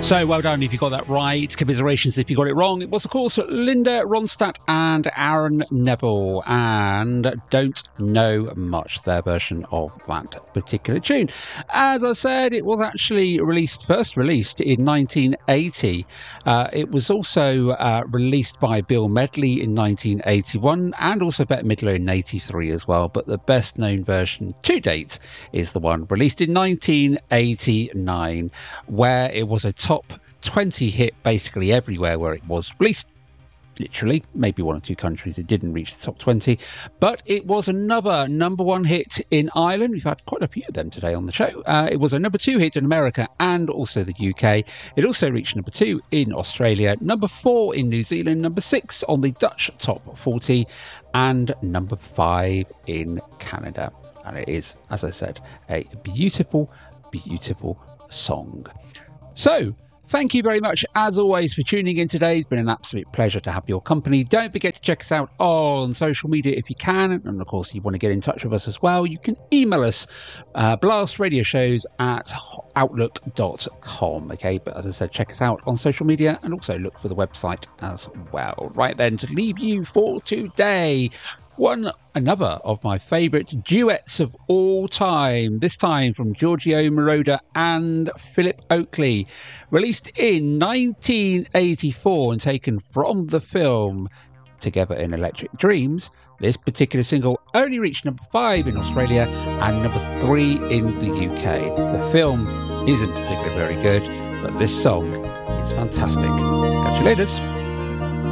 So well done if you got that right. Commiserations if you got it wrong. It was, of course, Linda Ronstadt and Aaron Neville, and Don't Know Much, their version of that particular tune. As I said, it was actually first released in 1980. It was also released by Bill Medley in 1981 and also Bette Midler in 83 as well. But the best known version to date is the one released in 1989, where it was a top 20 hit basically everywhere where it was released. Literally, maybe one or two countries it didn't reach the top 20, but it was another number one hit in Ireland. We've had quite a few of them today on the show. It was a number two hit in America and also the UK. It also reached number 2 in Australia, number 4 in New Zealand, number 6 on the Dutch top 40, and number 5 in Canada. And it is, as I said, a beautiful, beautiful song. So, thank you very much, as always, for tuning in today. It's been an absolute pleasure to have your company. Don't forget to check us out on social media if you can. And, of course, if you want to get in touch with us as well, you can email us, blastradioshows@outlook.com. Okay, but as I said, check us out on social media and also look for the website as well. Right then, to leave you for today, another of my favourite duets of all time, this time from Giorgio Moroder and Philip Oakley, released in 1984 and taken from the film Together in Electric Dreams. This particular single only reached number 5 in Australia and number 3 in the UK. The film isn't particularly very good, but this song is fantastic. Catch you later.